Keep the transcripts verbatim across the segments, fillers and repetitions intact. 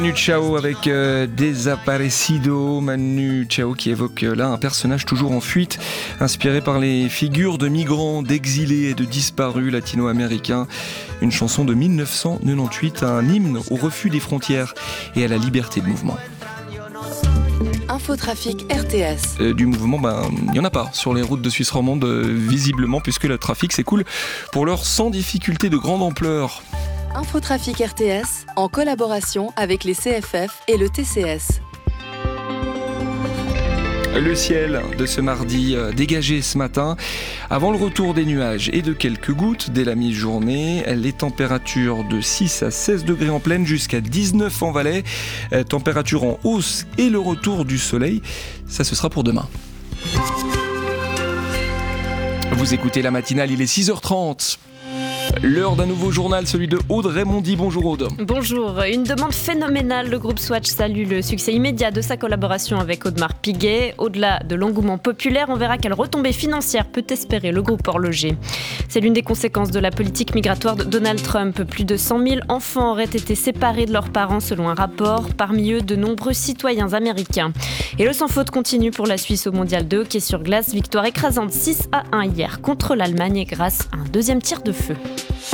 Manu Chao avec euh, Desaparecido, Manu Chao qui évoque euh, là un personnage toujours en fuite, inspiré par les figures de migrants, d'exilés et de disparus latino-américains. Une chanson de dix-neuf cent quatre-vingt-dix-huit, un hymne au refus des frontières et à la liberté de mouvement. Infotrafic R T S. Euh, du mouvement, ben, il n'y en a pas sur les routes de Suisse romande, euh, visiblement, puisque le trafic s'écoule pour l'heure sans difficulté de grande ampleur. Infotrafic R T S, en collaboration avec les C F F et le T C S. Le ciel de ce mardi euh, dégagé ce matin, avant le retour des nuages et de quelques gouttes dès la mi-journée. Les températures de six à seize degrés en plaine jusqu'à dix-neuf en Valais. Euh, température en hausse et le retour du soleil, ça ce sera pour demain. Vous écoutez la matinale, il est six heures trente. L'heure d'un nouveau journal, celui de Aude Raymondi. Bonjour Aude. Bonjour. Une demande phénoménale. Le groupe Swatch salue le succès immédiat de sa collaboration avec Audemars Piguet. Au-delà de l'engouement populaire, on verra quelle retombée financière peut espérer le groupe horloger. C'est l'une des conséquences de la politique migratoire de Donald Trump. Plus de cent mille enfants auraient été séparés de leurs parents selon un rapport. Parmi eux, de nombreux citoyens américains. Et le sans faute continue pour la Suisse au mondial de hockey sur glace. Victoire écrasante six à un hier contre l'Allemagne grâce à un deuxième tir de feu.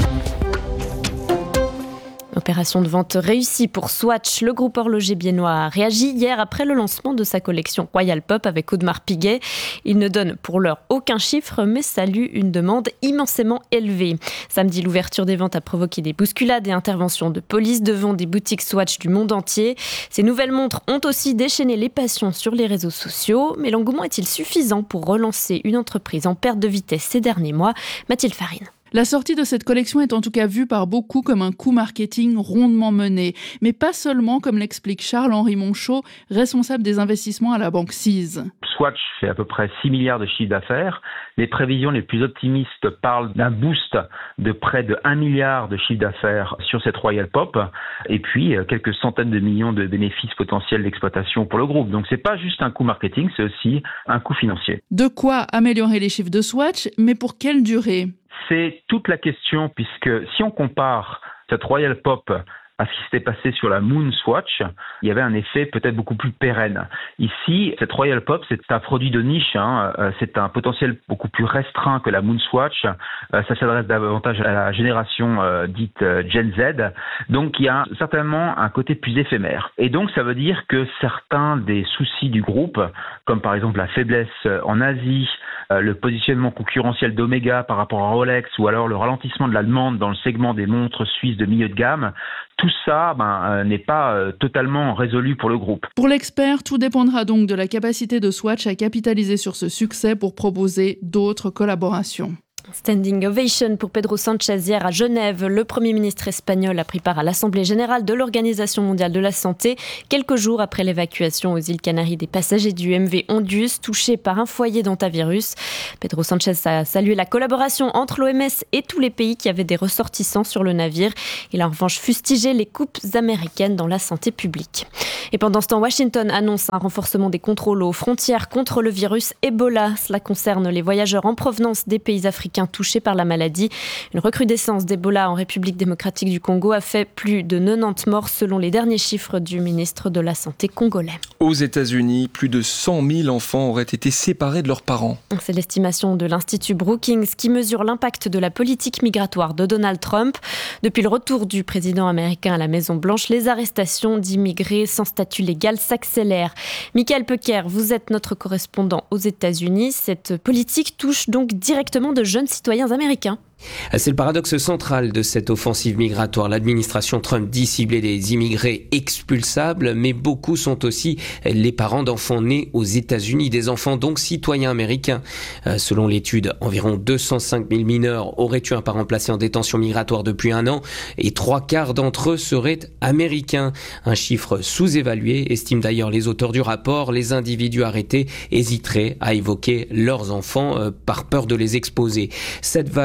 Opération de vente réussie pour Swatch. Le groupe horloger biennois a réagi hier après le lancement de sa collection Royal Pop avec Audemars Piguet. Il ne donne pour l'heure aucun chiffre, mais salue une demande immensément élevée. Samedi, l'ouverture des ventes a provoqué des bousculades et interventions de police devant des boutiques Swatch du monde entier. Ces nouvelles montres ont aussi déchaîné les passions sur les réseaux sociaux. Mais l'engouement est-il suffisant pour relancer une entreprise en perte de vitesse ces derniers mois ? Mathilde Farine. La sortie de cette collection est en tout cas vue par beaucoup comme un coup marketing rondement mené. Mais pas seulement, comme l'explique Charles-Henri Monchot, responsable des investissements à la banque C I S. Swatch fait à peu près six milliards de chiffre d'affaires. Les prévisions les plus optimistes parlent d'un boost de près de un milliard de chiffre d'affaires sur cette Royal Pop. Et puis, quelques centaines de millions de bénéfices potentiels d'exploitation pour le groupe. Donc, c'est pas juste un coup marketing, c'est aussi un coup financier. De quoi améliorer les chiffres de Swatch, mais pour quelle durée ? C'est toute la question, puisque si on compare cette Royal Pop à ce qui s'était passé sur la Moon Swatch, il y avait un effet peut-être beaucoup plus pérenne. Ici, cette Royal Pop, c'est un produit de niche, hein, c'est un potentiel beaucoup plus restreint que la Moon Swatch. Ça s'adresse davantage à la génération euh, dite euh, Gen Z. Donc, il y a certainement un côté plus éphémère. Et donc, ça veut dire que certains des soucis du groupe, comme par exemple la faiblesse en Asie, euh, le positionnement concurrentiel d'Omega par rapport à Rolex, ou alors le ralentissement de la demande dans le segment des montres suisses de milieu de gamme, tout ça ben, euh, n'est pas euh, totalement résolu pour le groupe. Pour l'expert, tout dépendra donc de la capacité de Swatch à capitaliser sur ce succès pour proposer d'autres collaborations. Standing ovation pour Pedro Sanchez hier à Genève. Le Premier ministre espagnol a pris part à l'Assemblée générale de l'Organisation mondiale de la santé, quelques jours après l'évacuation aux îles Canaries des passagers du M V Ondius touchés par un foyer d'hantavirus. Pedro Sanchez a salué la collaboration entre l'O M S et tous les pays qui avaient des ressortissants sur le navire. Il a en revanche fustigé les coupes américaines dans la santé publique. Et pendant ce temps, Washington annonce un renforcement des contrôles aux frontières contre le virus Ebola. Cela concerne les voyageurs en provenance des pays africains touchés par la maladie. Une recrudescence d'Ebola en République démocratique du Congo a fait plus de quatre-vingt-dix morts selon les derniers chiffres du ministre de la Santé congolais. Aux États-Unis, plus de cent mille enfants auraient été séparés de leurs parents. C'est l'estimation de l'Institut Brookings qui mesure l'impact de la politique migratoire de Donald Trump. Depuis le retour du président américain à la Maison-Blanche, les arrestations d'immigrés sans statut légal s'accélèrent. Michael Pecker, vous êtes notre correspondant aux États-Unis. Cette politique touche donc directement de jeunes citoyens américains. C'est le paradoxe central de cette offensive migratoire. L'administration Trump dit cibler des immigrés expulsables, mais beaucoup sont aussi les parents d'enfants nés aux États-Unis, des enfants donc citoyens américains. Euh, selon l'étude, environ deux cent cinq mille mineurs auraient eu un parent placé en détention migratoire depuis un an et trois quarts d'entre eux seraient américains. Un chiffre sous-évalué, estiment d'ailleurs les auteurs du rapport. Les individus arrêtés hésiteraient à évoquer leurs enfants euh, par peur de les exposer. Cette vague est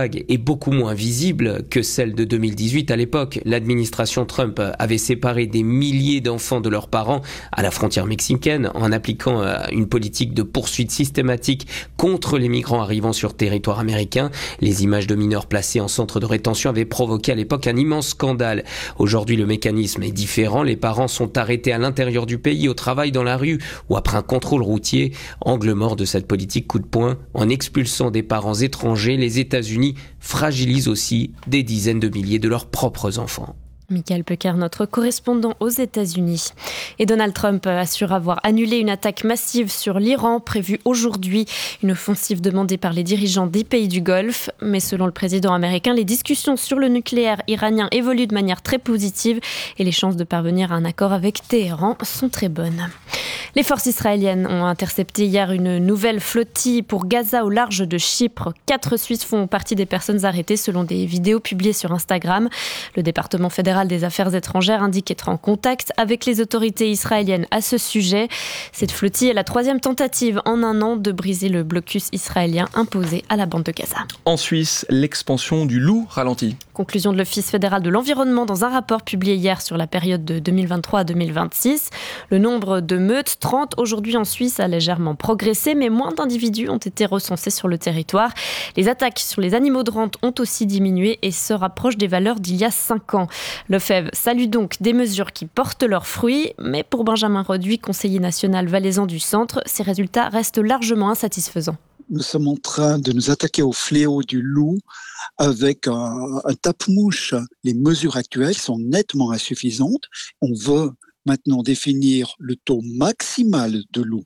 beaucoup moins visible que celle de deux mille dix-huit à l'époque. L'administration Trump avait séparé des milliers d'enfants de leurs parents à la frontière mexicaine en appliquant une politique de poursuite systématique contre les migrants arrivant sur territoire américain. Les images de mineurs placés en centre de rétention avaient provoqué à l'époque un immense scandale. Aujourd'hui, le mécanisme est différent. Les parents sont arrêtés à l'intérieur du pays, au travail, dans la rue ou après un contrôle routier. Angle mort de cette politique coup de poing. En expulsant des parents étrangers, les États-Unis fragilisent aussi des dizaines de milliers de leurs propres enfants. Michael Pecker, notre correspondant aux États-Unis. Et Donald Trump assure avoir annulé une attaque massive sur l'Iran prévue aujourd'hui. Une offensive demandée par les dirigeants des pays du Golfe. Mais selon le président américain, les discussions sur le nucléaire iranien évoluent de manière très positive et les chances de parvenir à un accord avec Téhéran sont très bonnes. Les forces israéliennes ont intercepté hier une nouvelle flottille pour Gaza au large de Chypre. Quatre Suisses font partie des personnes arrêtées selon des vidéos publiées sur Instagram. Le département fédéral des Affaires étrangères indique être en contact avec les autorités israéliennes à ce sujet. Cette flottille est la troisième tentative en un an de briser le blocus israélien imposé à la bande de Gaza. En Suisse, l'expansion du loup ralentit. Conclusion de l'Office fédéral de l'environnement dans un rapport publié hier sur la période de deux mille vingt-trois à deux mille vingt-six. Le nombre de meutes, trente aujourd'hui en Suisse, a légèrement progressé, mais moins d'individus ont été recensés sur le territoire. Les attaques sur les animaux de rente ont aussi diminué et se rapprochent des valeurs d'il y a cinq ans. Le F E V salue donc des mesures qui portent leurs fruits, mais pour Benjamin Reduit, conseiller national valaisan du centre, ces résultats restent largement insatisfaisants. Nous sommes en train de nous attaquer au fléau du loup avec un, un tape-mouche. Les mesures actuelles sont nettement insuffisantes. On veut maintenant définir le taux maximal de loup.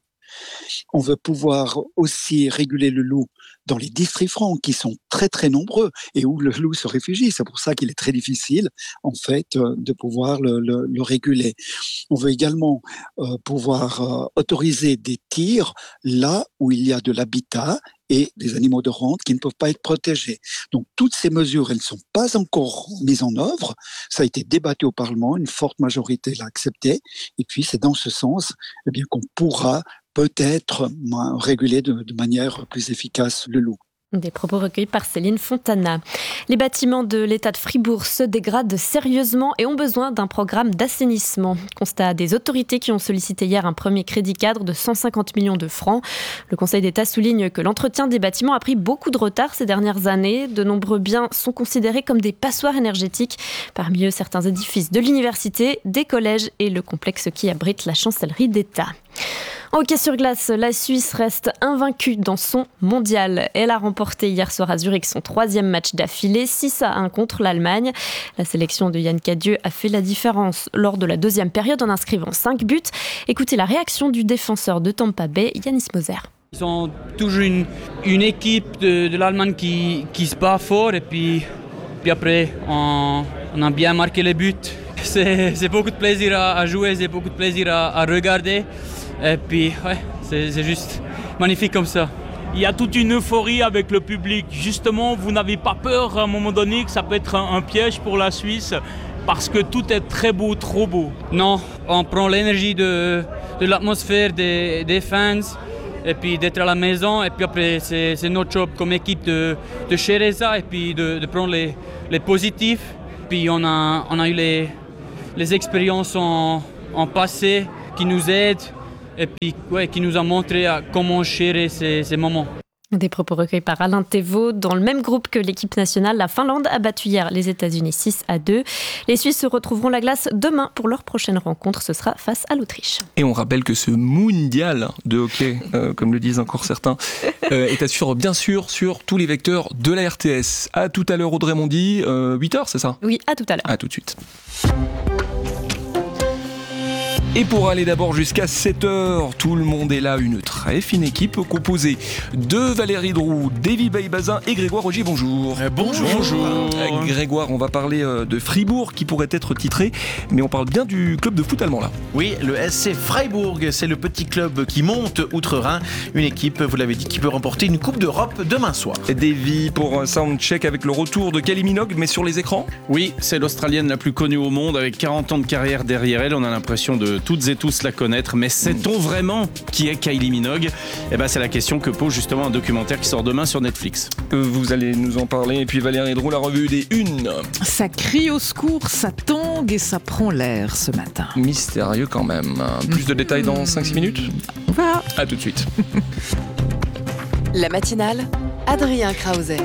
On veut pouvoir aussi réguler le loup dans les districts francs qui sont très très nombreux et où le loup se réfugie. C'est pour ça qu'il est très difficile en fait de pouvoir le, le, le réguler. On veut également euh, pouvoir euh, autoriser des tirs là où il y a de l'habitat et des animaux de rente qui ne peuvent pas être protégés. Donc toutes ces mesures, elles ne sont pas encore mises en œuvre. Ça a été débattu au Parlement, une forte majorité l'a accepté. Et puis c'est dans ce sens eh bien, qu'on pourra peut-être réguler de, de manière plus efficace le loup. Des propos recueillis par Céline Fontana. Les bâtiments de l'État de Fribourg se dégradent sérieusement et ont besoin d'un programme d'assainissement. Constat des autorités qui ont sollicité hier un premier crédit cadre de cent cinquante millions de francs. Le Conseil d'État souligne que l'entretien des bâtiments a pris beaucoup de retard ces dernières années. De nombreux biens sont considérés comme des passoires énergétiques. Parmi eux, certains édifices de l'université, des collèges et le complexe qui abrite la chancellerie d'État. En hockey sur glace, la Suisse reste invaincue dans son mondial. Elle a remporté hier soir à Zurich son troisième match d'affilée, six à un contre l'Allemagne. La sélection de Yann Cadieux a fait la différence lors de la deuxième période en inscrivant cinq buts. Écoutez la réaction du défenseur de Tampa Bay, Yannis Moser. Ils sont toujours une, une équipe de, de l'Allemagne qui, qui se bat fort et puis, puis après on, on a bien marqué les buts. C'est, c'est beaucoup de plaisir à, à jouer, c'est beaucoup de plaisir à, à regarder. Et puis, ouais, c'est, c'est juste magnifique comme ça. Il y a toute une euphorie avec le public. Justement, vous n'avez pas peur à un moment donné que ça peut être un, un piège pour la Suisse parce que tout est très beau, trop beau. Non, on prend l'énergie de, de l'atmosphère des, des fans et puis d'être à la maison. Et puis après, c'est, c'est notre job comme équipe de, de gérer ça et puis de, de prendre les, les positifs. Puis on a, on a eu les, les expériences en, en passé qui nous aident. Et puis, ouais, qui nous a montré comment gérer ces, ces moments. Des propos recueillis par Alain Thévaud. Dans le même groupe que l'équipe nationale, la Finlande a battu hier les États-Unis six à deux. Les Suisses se retrouveront la glace demain pour leur prochaine rencontre. Ce sera face à l'Autriche. Et on rappelle que ce mondial de hockey, euh, comme le disent encore certains, euh, est à suivre bien sûr sur tous les vecteurs de la R T S. À tout à l'heure, Audrey Mondy, euh, huit heures, c'est ça ? Oui, à tout à l'heure. À tout de suite. Et pour aller d'abord jusqu'à sept heures, tout le monde est là, une très fine équipe composée de Valérie Droux, Davy Baybazin et Grégoire Rogier. Bonjour. Euh, bonjour. Bonjour. Euh, Grégoire, on va parler euh, de Fribourg qui pourrait être titré, mais on parle bien du club de foot allemand là. Oui, le S C Freiburg, c'est le petit club qui monte outre-Rhin. Une équipe, vous l'avez dit, qui peut remporter une Coupe d'Europe demain soir. Davy pour un soundcheck avec le retour de Kylie Minogue, mais sur les écrans. Oui, c'est l'Australienne la plus connue au monde avec quarante ans de carrière derrière elle. On a l'impression de toutes et tous la connaître, mais sait-on vraiment qui est Kylie Minogue ? Eh ben, c'est la question que pose justement un documentaire qui sort demain sur Netflix. Euh, vous allez nous en parler. Et puis Valérie Drou, la revue des Unes. Ça crie au secours, ça tangue et ça prend l'air ce matin. Mystérieux quand même. Plus de détails dans cinq six minutes ? On va. À tout de suite. La matinale, Adrien Krause.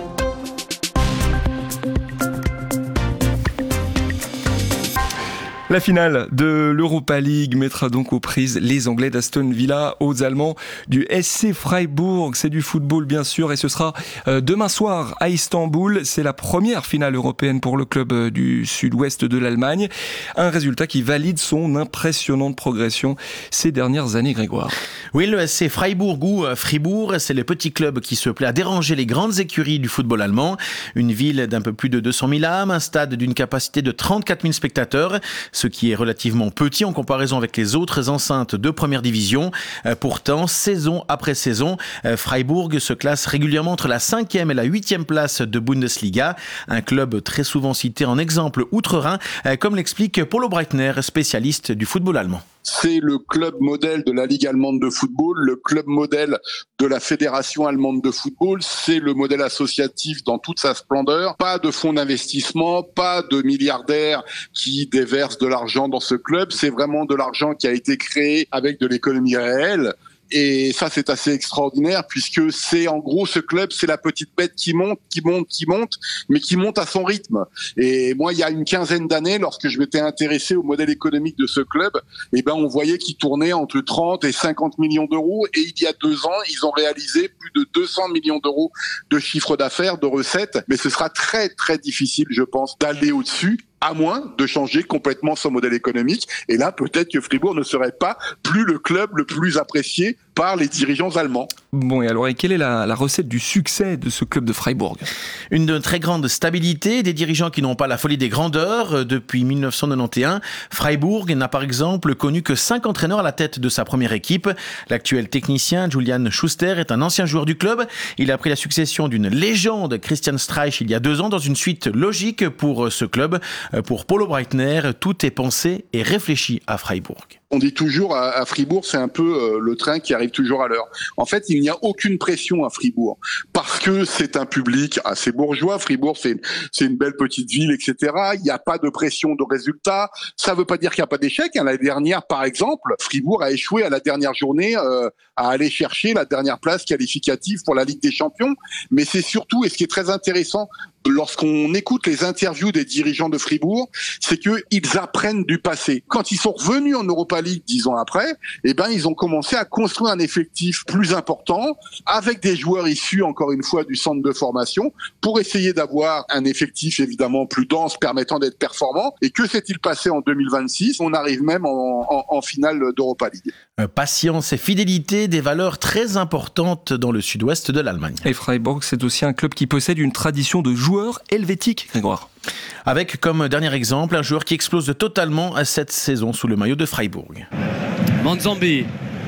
La finale de l'Europa League mettra donc aux prises les Anglais d'Aston Villa aux Allemands du S C Freiburg. C'est du football bien sûr et ce sera demain soir à Istanbul. C'est la première finale européenne pour le club du sud-ouest de l'Allemagne. Un résultat qui valide son impressionnante progression ces dernières années, Grégoire. Oui, le S C Freiburg ou Fribourg, c'est le petit club qui se plaît à déranger les grandes écuries du football allemand. Une ville d'un peu plus de deux cent mille âmes, un stade d'une capacité de trente-quatre mille spectateurs, ce qui est relativement petit en comparaison avec les autres enceintes de première division. Pourtant, saison après saison, Freiburg se classe régulièrement entre la cinquième et la huitième place de Bundesliga. Un club très souvent cité en exemple outre-Rhin, comme l'explique Paulo Breitner, spécialiste du football allemand. C'est le club modèle de la Ligue allemande de football, le club modèle de la Fédération allemande de football, c'est le modèle associatif dans toute sa splendeur. Pas de fonds d'investissement, pas de milliardaires qui déversent de l'argent dans ce club, c'est vraiment de l'argent qui a été créé avec de l'économie réelle. Et ça, c'est assez extraordinaire puisque c'est en gros ce club, c'est la petite bête qui monte, qui monte, qui monte, mais qui monte à son rythme. Et moi, il y a une quinzaine d'années, lorsque je m'étais intéressé au modèle économique de ce club, eh ben, on voyait qu'il tournait entre trente et cinquante millions d'euros. Et il y a deux ans, ils ont réalisé plus de deux cents millions d'euros de chiffre d'affaires, de recettes. Mais ce sera très, très difficile, je pense, d'aller au-dessus, à moins de changer complètement son modèle économique. Et là, peut-être que Fribourg ne serait pas plus le club le plus apprécié par les dirigeants allemands. Bon, et alors, et quelle est la, la recette du succès de ce club de Freiburg ? Une de très grande stabilité, des dirigeants qui n'ont pas la folie des grandeurs. Depuis dix-neuf cent quatre-vingt-onze, Freiburg n'a par exemple connu que cinq entraîneurs à la tête de sa première équipe. L'actuel technicien Julian Schuster est un ancien joueur du club. Il a pris la succession d'une légende, Christian Streich, il y a deux ans, dans une suite logique pour ce club. Pour Paulo Breitner, tout est pensé et réfléchi à Freiburg. On dit toujours à, à Fribourg, c'est un peu euh, le train qui arrive toujours à l'heure. En fait, il n'y a aucune pression à Fribourg parce que c'est un public assez bourgeois. Fribourg, c'est, c'est une belle petite ville, et cetera. Il n'y a pas de pression de résultats. Ça ne veut pas dire qu'il n'y a pas d'échec. L'année dernière, par exemple, Fribourg a échoué à la dernière journée euh, à aller chercher la dernière place qualificative pour la Ligue des Champions. Mais c'est surtout, et ce qui est très intéressant, lorsqu'on écoute les interviews des dirigeants de Fribourg, c'est qu'ils apprennent du passé. Quand ils sont revenus en Europa League dix ans après, eh ben, ils ont commencé à construire un effectif plus important avec des joueurs issus, encore une fois, du centre de formation pour essayer d'avoir un effectif évidemment plus dense permettant d'être performant. Et que s'est-il passé en deux mille vingt-six ? On arrive même en, en, en finale d'Europa League. Patience et fidélité, des valeurs très importantes dans le sud-ouest de l'Allemagne. Et Freiburg, c'est aussi un club qui possède une tradition de joueurs helvétiques, Grégoire. Avec comme dernier exemple un joueur qui explose totalement cette saison sous le maillot de Freiburg. Manzambi.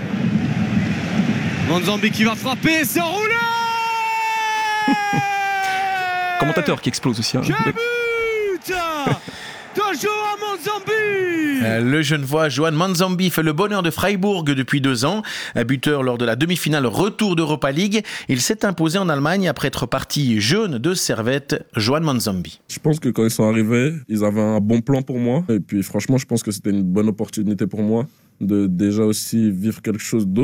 Manzambi qui va frapper, c'est enroulé. Commentateur qui explose aussi. Hein. Quel but toujours à Manzambi. Le Genevois Johan Manzambi fait le bonheur de Freiburg depuis deux ans. Buteur lors de la demi-finale retour d'Europa League. Il s'est imposé en Allemagne après être parti jaune de Servette. Johan Manzambi. Je pense que quand ils sont arrivés, ils avaient un bon plan pour moi. Et puis franchement, je pense que c'était une bonne opportunité pour moi de déjà aussi vivre quelque chose d'autre.